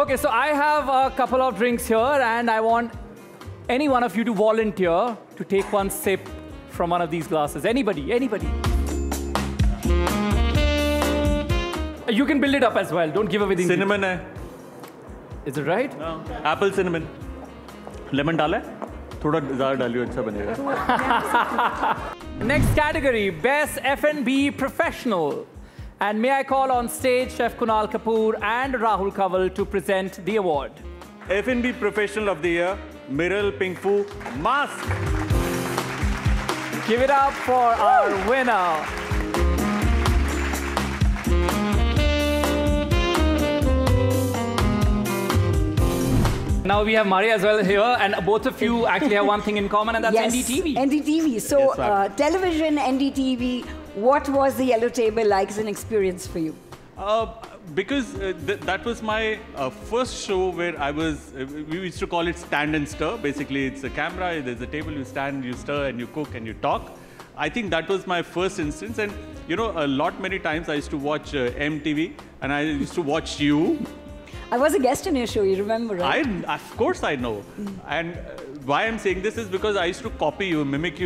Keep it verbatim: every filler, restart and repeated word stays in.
Okay, so I have a couple of drinks here, and I want any one of you to volunteer to take one sip from one of these glasses. Anybody, anybody. You can build it up as well. Don't give away the Cinnamon hai. Is it right? No. Apple cinnamon. Lemon डाला है? थोड़ा ज़्यादा डालियो अच्छा बनेगा. Next category, Best F and B Professional. And may I call on stage Chef Kunal Kapoor and Rahul Kanwal to present the award. F and B Professional of the Year, Miral Pingfu Mask. Give it up for our winner. Now we have Maria as well here, and both of you actually have one thing in common, and that's yes, N D T V. N D T V. So, Yes, uh, television, N D T V, what was the Yellow Table like as an experience for you? Uh, because uh, th that was my uh, first show where I was, uh, we used to call it stand and stir. Basically, it's a camera, there's a table, you stand, you stir, and you cook, and you talk. I think that was my first instance. And, you know, a lot, many times I used to watch uh, M T V, and I used to watch you. I was a guest in your show, you remember, right? I, of course I know. Mm. And uh, why I'm saying this is because I used to copy you, mimic you.